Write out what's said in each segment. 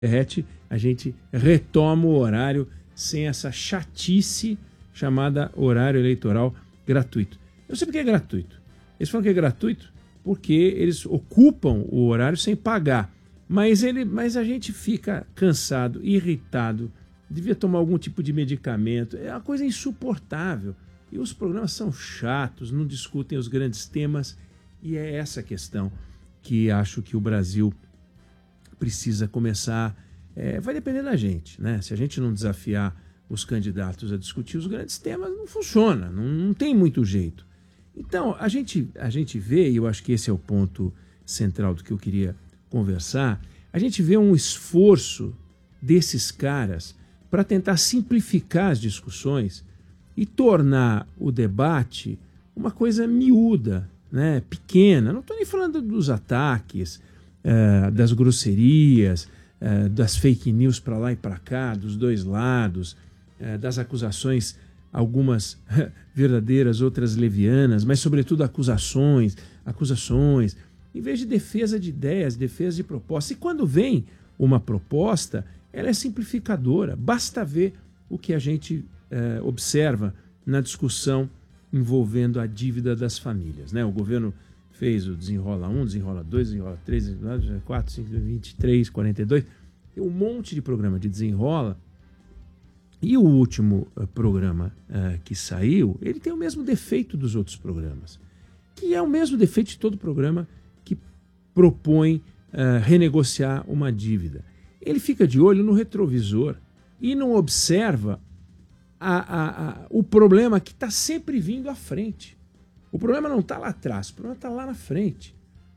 a gente retoma o horário sem essa chatice chamada horário eleitoral gratuito. Eu sei porque é gratuito. Eles falam que é gratuito porque eles ocupam o horário sem pagar. Mas a gente fica cansado, irritado, devia tomar algum tipo de medicamento. É uma coisa insuportável. E os programas são chatos, não discutem os grandes temas. E é essa questão que acho que o Brasil precisa começar. Vai depender da gente, né? Se a gente não desafiar os candidatos a discutir os grandes temas, não funciona, não tem muito jeito. Então, a gente vê, e eu acho que esse é o ponto central do que eu queria conversar, a gente vê um esforço desses caras para tentar simplificar as discussões e tornar o debate uma coisa miúda, né, pequena. Não estou nem falando dos ataques, das grosserias, das fake news para lá e para cá, dos dois lados, das acusações, algumas verdadeiras, outras levianas, mas sobretudo acusações, em vez de defesa de ideias, defesa de propostas. E quando vem uma proposta, ela é simplificadora. Basta ver o que a gente observa na discussão envolvendo a dívida das famílias, né? O governo fez o Desenrola 1, Desenrola 2, Desenrola 3, Desenrola 4, 5, 23, 42. Tem um monte de programa de desenrola. E o último programa que saiu, ele tem o mesmo defeito dos outros programas, que é o mesmo defeito de todo programa que propõe renegociar uma dívida. Ele fica de olho no retrovisor e não observa o problema que está sempre vindo à frente. O problema não está lá atrás, o problema está lá na frente.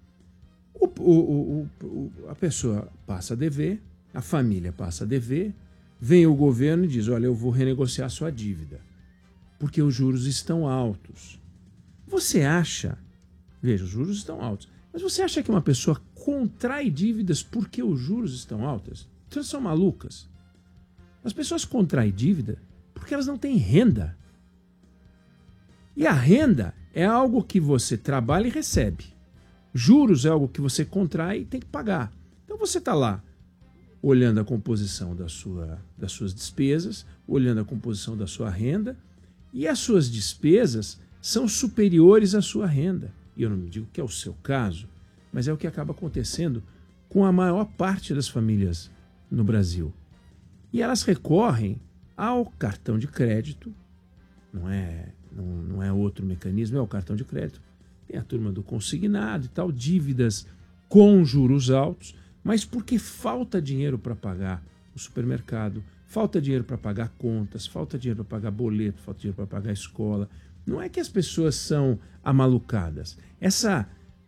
A pessoa passa a dever, a família passa a dever, vem o governo e diz, olha, eu vou renegociar sua dívida, porque os juros estão altos. Você acha, veja, os juros estão altos, mas você acha que uma pessoa contrai dívidas porque os juros estão altos? Então são malucas. As pessoas contraem dívida porque elas não têm renda. E a renda é algo que você trabalha e recebe. Juros é algo que você contrai e tem que pagar. Então você está lá olhando a composição das suas despesas, olhando a composição da sua renda, e as suas despesas são superiores à sua renda. E eu não digo que é o seu caso, mas é o que acaba acontecendo com a maior parte das famílias no Brasil. E elas recorrem ao cartão de crédito, não é outro mecanismo, é o cartão de crédito. Tem a turma do consignado e tal, dívidas com juros altos, mas porque falta dinheiro para pagar o supermercado, falta dinheiro para pagar contas, falta dinheiro para pagar boleto, falta dinheiro para pagar a escola. Não é que as pessoas são amalucadas. Essa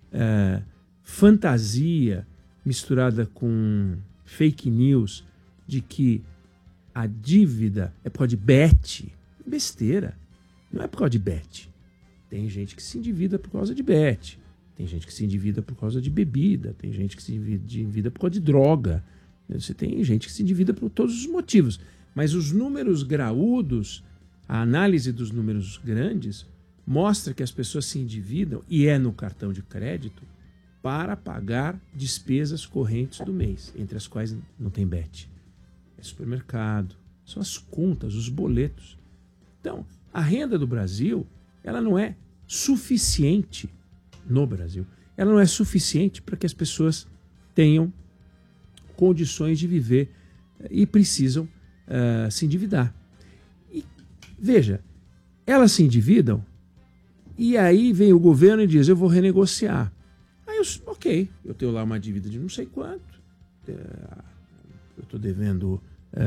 fantasia misturada com fake news de que a dívida é por causa de bet, besteira. Não é por causa de bet. Tem gente que se endivida por causa de bet. Tem gente que se endivida por causa de bebida. Tem gente que se endivida por causa de droga. Você tem gente que se endivida por todos os motivos. Mas os números graúdos, a análise dos números grandes, mostra que as pessoas se endividam, e é no cartão de crédito, para pagar despesas correntes do mês, entre as quais não tem bet. É supermercado, são as contas, os boletos. Então, a renda do Brasil, ela não é suficiente no Brasil. Ela não é suficiente para que as pessoas tenham condições de viver e precisam se endividar. E veja, elas se endividam e aí vem o governo e diz, eu vou renegociar. Aí eu tenho lá uma dívida de não sei quanto, eu estou devendo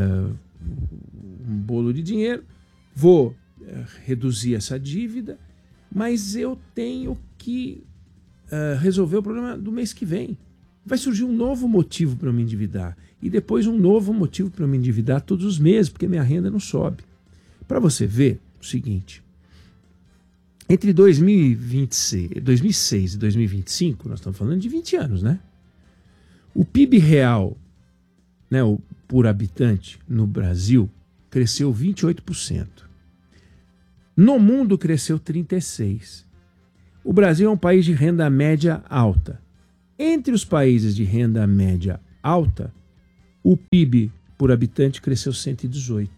um bolo de dinheiro, vou reduzir essa dívida, mas eu tenho que resolver o problema do mês que vem. Vai surgir um novo motivo para eu me endividar e depois um novo motivo para eu me endividar todos os meses, porque minha renda não sobe. Para você ver o seguinte, entre 2006 e 2025, nós estamos falando de 20 anos, né? O PIB real, né, o por habitante no Brasil, cresceu 28%. No mundo cresceu 36%. O Brasil é um país de renda média alta. Entre os países de renda média alta, o PIB por habitante cresceu 118%.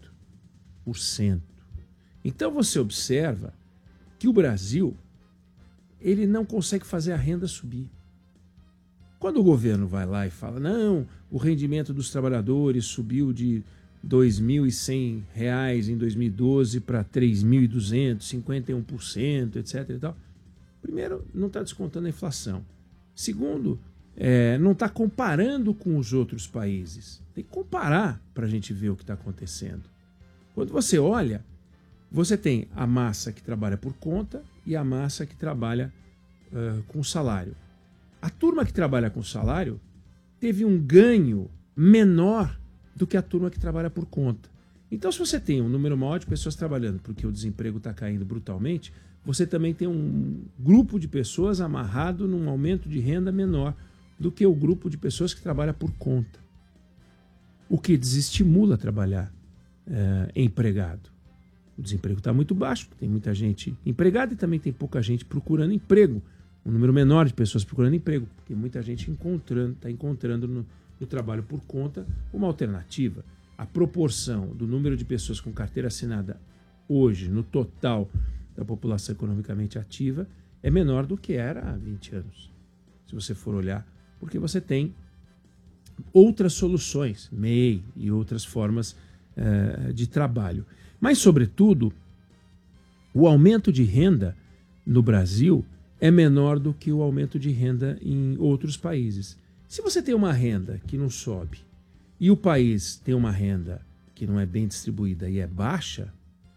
Então você observa que o Brasil ele não consegue fazer a renda subir. Quando o governo vai lá e fala, não, o rendimento dos trabalhadores subiu de R$ 2.100 em 2012 para 3.200, 51%, etc. E tal. Primeiro, não está descontando a inflação. Segundo, não está comparando com os outros países. Tem que comparar para a gente ver o que está acontecendo. Quando você olha, você tem a massa que trabalha por conta e a massa que trabalha com salário. A turma que trabalha com salário teve um ganho menor do que a turma que trabalha por conta. Então, se você tem um número maior de pessoas trabalhando porque o desemprego está caindo brutalmente, você também tem um grupo de pessoas amarrado num aumento de renda menor do que o grupo de pessoas que trabalha por conta. O que desestimula trabalhar empregado. O desemprego está muito baixo, tem muita gente empregada e também tem pouca gente procurando emprego. Um número menor de pessoas procurando emprego, porque muita gente está encontrando no trabalho por conta uma alternativa. A proporção do número de pessoas com carteira assinada hoje, no total da população economicamente ativa, é menor do que era há 20 anos. Se você for olhar, porque você tem outras soluções, MEI e outras formas de trabalho. Mas, sobretudo, o aumento de renda no Brasil é menor do que o aumento de renda em outros países. Se você tem uma renda que não sobe e o país tem uma renda que não é bem distribuída e é baixa,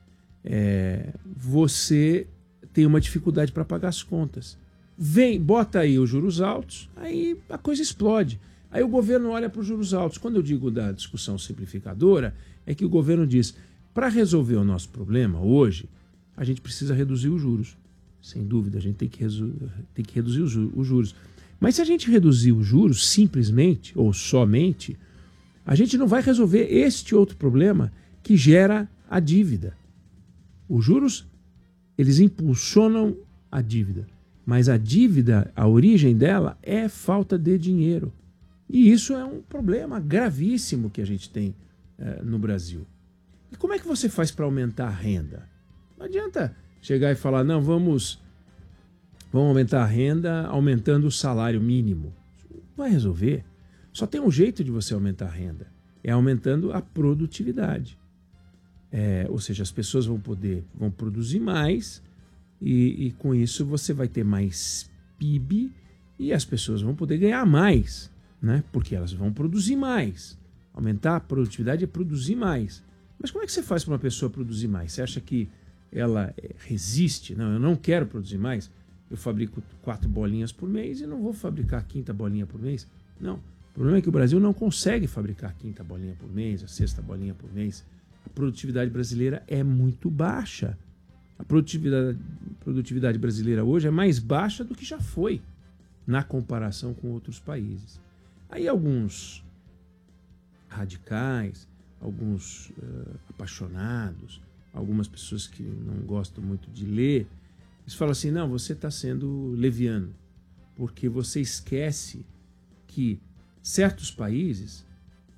você tem uma dificuldade para pagar as contas. Bota aí os juros altos, aí a coisa explode. Aí o governo olha para os juros altos. Quando eu digo da discussão simplificadora, é que o governo diz, para resolver o nosso problema hoje, a gente precisa reduzir os juros. Sem dúvida, a gente tem que reduzir os juros. Mas se a gente reduzir os juros simplesmente ou somente, a gente não vai resolver este outro problema que gera a dívida. Os juros, eles impulsionam a dívida. Mas a dívida, a origem dela é falta de dinheiro. E isso é um problema gravíssimo que a gente tem no Brasil. E como é que você faz para aumentar a renda? Não adianta chegar e falar, não, vamos aumentar a renda aumentando o salário mínimo. Isso não vai resolver. Só tem um jeito de você aumentar a renda. É aumentando a produtividade. Ou seja, as pessoas vão produzir mais e com isso você vai ter mais PIB e as pessoas vão poder ganhar mais, né? Porque elas vão produzir mais. Aumentar a produtividade é produzir mais. Mas como é que você faz para uma pessoa produzir mais? Você acha que ela resiste? Não, eu não quero produzir mais. Eu fabrico 4 bolinhas por mês e não vou fabricar a 5ª bolinha por mês. Não. O problema é que o Brasil não consegue fabricar a 5ª bolinha por mês, a 6ª bolinha por mês. A produtividade brasileira é muito baixa. A produtividade brasileira hoje é mais baixa do que já foi na comparação com outros países. Aí alguns radicais, alguns apaixonados, algumas pessoas que não gostam muito de ler, eles falam assim, não, você está sendo leviano, porque você esquece que certos países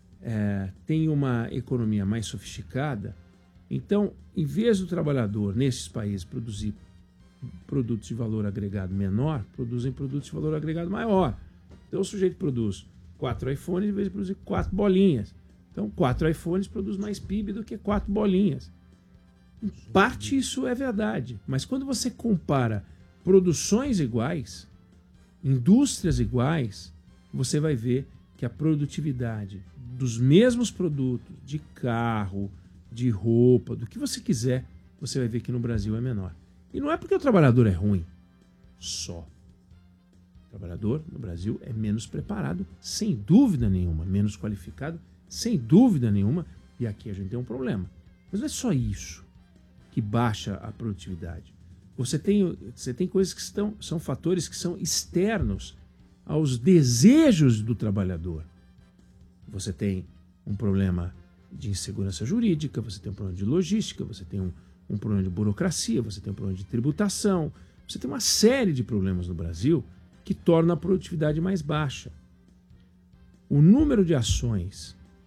têm uma economia mais sofisticada, então, em vez do trabalhador nesses países produzir produtos de valor agregado menor, produzem produtos de valor agregado maior. Então o sujeito produz 4 iPhones em vez de produzir 4 bolinhas. Então 4 iPhones produz mais PIB do que 4 bolinhas. Em parte isso é verdade, mas quando você compara produções iguais, indústrias iguais, você vai ver que a produtividade dos mesmos produtos, de carro, de roupa, do que você quiser, você vai ver que no Brasil é menor. E não é porque o trabalhador é ruim, só. O trabalhador no Brasil é menos preparado, sem dúvida nenhuma, menos qualificado, sem dúvida nenhuma, e aqui a gente tem um problema. Mas não é só isso que baixa a produtividade. Você tem coisas que são fatores que são externos aos desejos do trabalhador. Você tem um problema de insegurança jurídica, você tem um problema de logística, você tem um problema de burocracia, você tem um problema de tributação, você tem uma série de problemas no Brasil que torna a produtividade mais baixa. O número de ações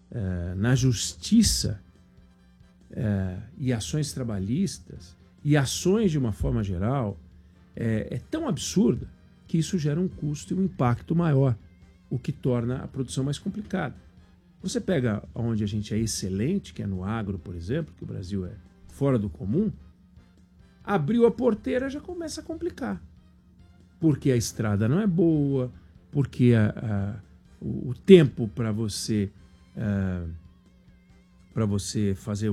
na justiça e ações trabalhistas e ações de uma forma geral é tão absurda que isso gera um custo e um impacto maior, o que torna a produção mais complicada. Você pega onde a gente é excelente, que é no agro, por exemplo, que o Brasil é fora do comum, abriu a porteira já começa a complicar. Porque a estrada não é boa, porque o tempo para você fazer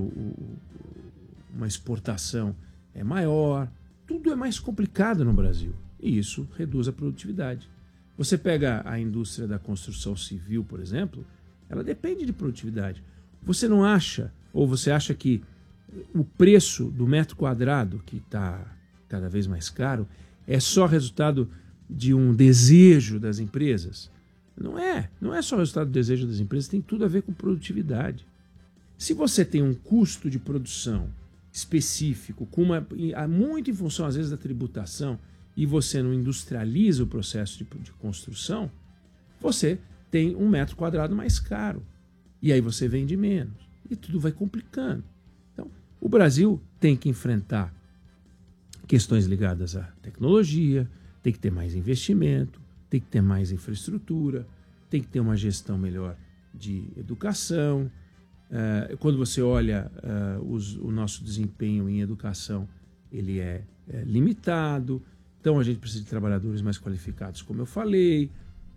uma exportação é maior, tudo é mais complicado no Brasil e isso reduz a produtividade. Você pega a indústria da construção civil, por exemplo, ela depende de produtividade. Você não acha, ou você acha que o preço do metro quadrado, que está cada vez mais caro, é só resultado de um desejo das empresas? Não é só resultado do desejo das empresas, tem tudo a ver com produtividade. Se você tem um custo de produção específico, muito em função às vezes da tributação, e você não industrializa o processo de construção, você tem um metro quadrado mais caro. E aí você vende menos. E tudo vai complicando. Então, o Brasil tem que enfrentar questões ligadas à tecnologia, tem que ter mais investimento, tem que ter mais infraestrutura, tem que ter uma gestão melhor de educação. Quando você olha o nosso desempenho em educação, ele é limitado. Então a gente precisa de trabalhadores mais qualificados, como eu falei.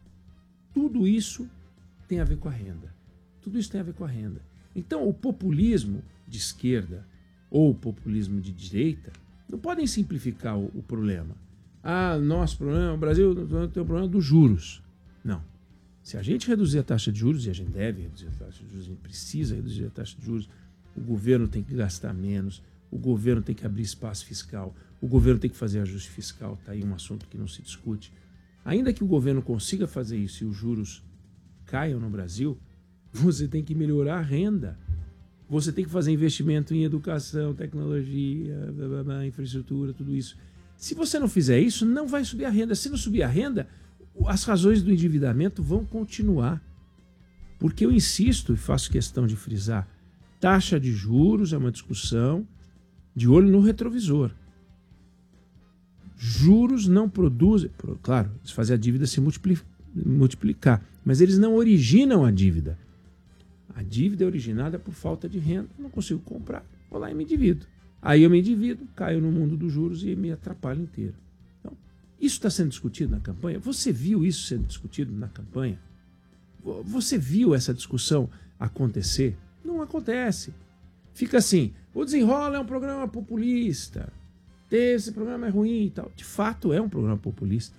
Tudo isso tem a ver com a renda. Tudo isso tem a ver com a renda. Então o populismo de esquerda ou o populismo de direita não podem simplificar o problema. Nosso problema, o Brasil tem o problema dos juros. Não. Se a gente reduzir a taxa de juros, e a gente deve reduzir a taxa de juros, a gente precisa reduzir a taxa de juros, o governo tem que gastar menos, o governo tem que abrir espaço fiscal, o governo tem que fazer ajuste fiscal, está aí um assunto que não se discute. Ainda que o governo consiga fazer isso e os juros caiam no Brasil, você tem que melhorar a renda. Você tem que fazer investimento em educação, tecnologia, infraestrutura, tudo isso. Se você não fizer isso, não vai subir a renda. Se não subir a renda, as razões do endividamento vão continuar. Porque eu insisto e faço questão de frisar, taxa de juros é uma discussão de olho no retrovisor. Juros não produzem, claro, eles fazem a dívida se multiplicar, mas eles não originam a dívida. A dívida é originada por falta de renda, eu não consigo comprar, vou lá e me endivido. Aí eu me endivido, caio no mundo dos juros e me atrapalho inteiro. Então, isso está sendo discutido na campanha? Você viu isso sendo discutido na campanha? Você viu essa discussão acontecer? Não acontece. Fica assim, o Desenrola é um programa populista, esse programa é ruim e tal. De fato é um programa populista,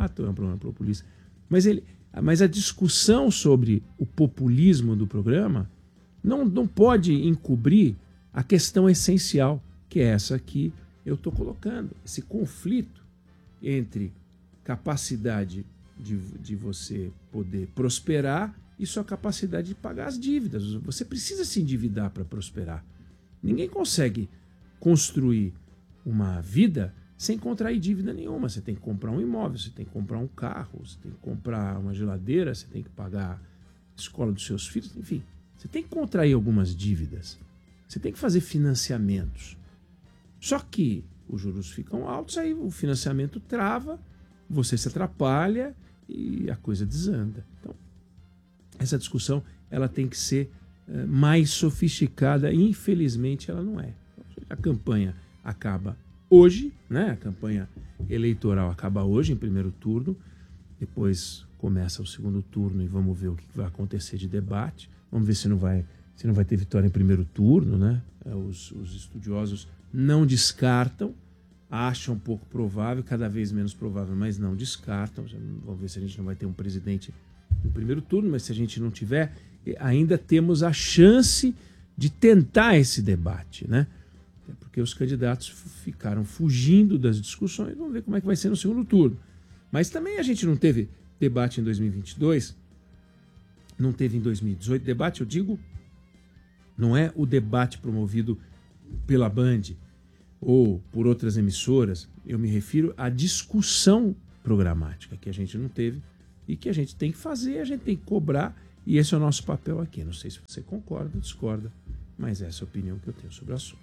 Mas a discussão sobre o populismo do programa não pode encobrir a questão essencial, que é essa que eu estou colocando. Esse conflito entre capacidade de você poder prosperar e sua capacidade de pagar as dívidas. Você precisa se endividar para prosperar. Ninguém consegue construir uma vida sem contrair dívida nenhuma. Você tem que comprar um imóvel, você tem que comprar um carro, você tem que comprar uma geladeira, você tem que pagar a escola dos seus filhos, enfim. Você tem que contrair algumas dívidas. Você tem que fazer financiamentos. Só que os juros ficam altos, aí o financiamento trava, você se atrapalha e a coisa desanda. Então, essa discussão ela tem que ser mais sofisticada. Infelizmente, ela não é. A campanha acaba hoje, né? A campanha eleitoral acaba hoje, em primeiro turno. Depois começa o segundo turno e vamos ver o que vai acontecer de debate. Vamos ver se não vai ter vitória em primeiro turno, né? Os estudiosos não descartam, acham pouco provável, cada vez menos provável, mas não descartam. Vamos ver se a gente não vai ter um presidente no primeiro turno, mas se a gente não tiver, ainda temos a chance de tentar esse debate, né? Porque os candidatos ficaram fugindo das discussões. Vamos ver como é que vai ser no segundo turno. Mas também a gente não teve debate em 2022, não teve em 2018. Debate, eu digo, não é o debate promovido pela Band ou por outras emissoras. Eu me refiro à discussão programática que a gente não teve e que a gente tem que fazer, a gente tem que cobrar E esse é o nosso papel aqui. Não sei se você concorda ou discorda, mas essa é a opinião que eu tenho sobre o assunto.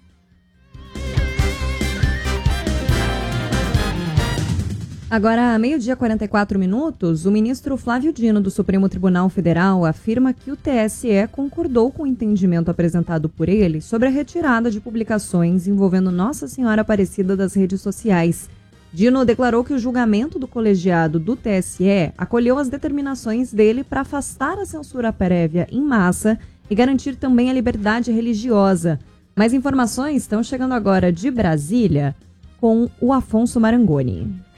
Agora, meio-dia 44 minutos, o ministro Flávio Dino do Supremo Tribunal Federal afirma que o TSE concordou com o entendimento apresentado por ele sobre a retirada de publicações envolvendo Nossa Senhora Aparecida das redes sociais. Dino declarou que o julgamento do colegiado do TSE acolheu as determinações dele para afastar a censura prévia em massa e garantir também a liberdade religiosa. Mais informações estão chegando agora de Brasília com o Afonso Marangoni.